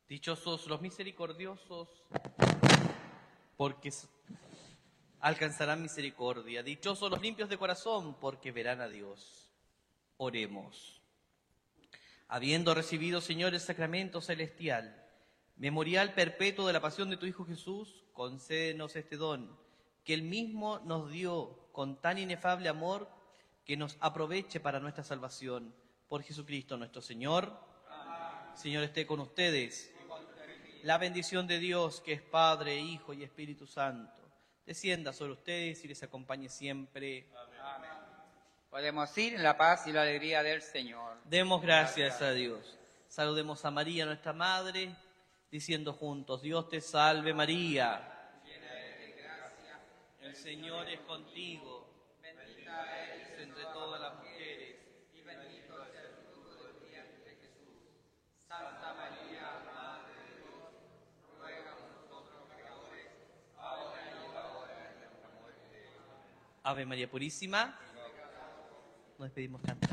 Dichosos los misericordiosos, porque alcanzarán misericordia. Dichosos los limpios de corazón, porque verán a Dios. Oremos. Habiendo recibido, Señor, el sacramento celestial, memorial perpetuo de la pasión de tu Hijo Jesús, concédenos este don, que Él mismo nos dio con tan inefable amor, que nos aproveche para nuestra salvación. Por Jesucristo nuestro Señor. Amén. Señor esté con ustedes. La bendición de Dios, que es Padre, Hijo y Espíritu Santo, descienda sobre ustedes y les acompañe siempre. Amén. Podemos ir en la paz y la alegría del Señor. Demos gracias a Dios. Saludemos a María, nuestra Madre, diciendo juntos: Dios te salve María. Llena eres de gracia, el Señor es contigo. bendita eres Entre todas las mujeres. y bendito es el fruto de tu vientre, Jesús. Santa María, Madre de Dios, ruega por nosotros pecadores, ahora y en la hora de nuestra muerte. Ave María Purísima. Nos despedimos cantando.